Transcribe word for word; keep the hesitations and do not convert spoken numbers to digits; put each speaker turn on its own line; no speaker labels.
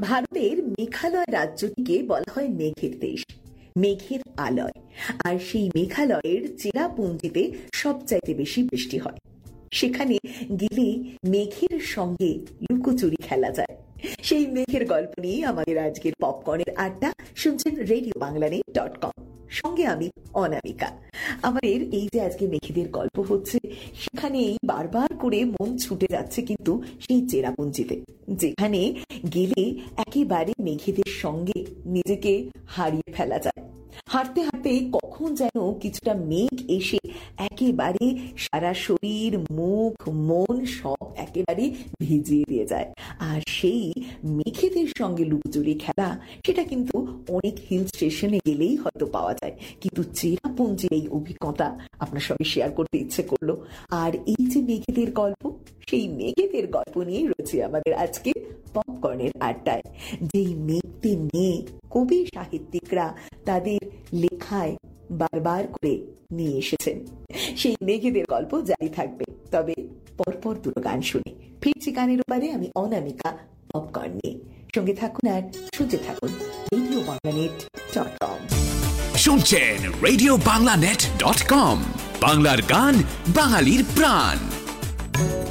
ভারতের মেঘালয় রাজ্যটিকে বলা হয় মেঘের দেশ, মেঘের আলয়। আর সেই মেঘালয়ের চেরাপুঞ্জিতে সবচাইতে বেশি বৃষ্টি হয়। সেখানে গেলে মেঘের সঙ্গে লুকোচুরি খেলা যায়। সেই মেঘের গল্প নিয়ে আমাদের আজকের পপকর্নের আড্ডা শুনছেন radio Bangla net dot com. সঙ্গে আমি অনামিকা। আমাদের এই যে আজকে মেঘেদের গল্প হচ্ছে, সেখানেই বারবার করে মন ছুটে যাচ্ছে কিন্তু সেই চেরাপুঞ্জিতে, যেখানে গেলে একেবারে মেঘেদের সঙ্গে নিজেকে হারিয়ে ফেলা যায়। হাঁটতে হাঁটতে কখন যেন কিছুটা মেঘ এসে একেবারে সারা শরীর, মুখ, মন সব একেবারে ভিজিয়ে দিয়ে যায়। আর সেই মেঘেদের সঙ্গে লুকোচুরি খেলা, সেটা কিন্তু অনেক হিল স্টেশনে গেলেই হয়তো পাওয়া যায়, কিন্তু চেরাপুঞ্জির এই অভিজ্ঞতা আপনার সঙ্গে শেয়ার করতে ইচ্ছে করলো। আর এই যে মেঘেদের গল্প, সেই মেঘেদের গল্প নিয়ে রয়েছে আমাদের আজকে পপকর্নের আড্ডায়। যেই মেঘদের নিয়ে কবি সাহিত্যিকরা তাদের লেখায় বারবার করে নিয়ে এসেছেন, সেই মেঘেদের গল্প জারি থাকবে। তবে পরপর দুটো গান শুনে ফিরছি গানের ওপারে আমি অনামিকা পপকর্ন নিয়ে। সঙ্গে থাকুন আর শুনতে থাকুন radio Bangla net dot com.
শুনছেন radio Bangla net dot com, বাংলার গান, বাঙালির প্রাণ।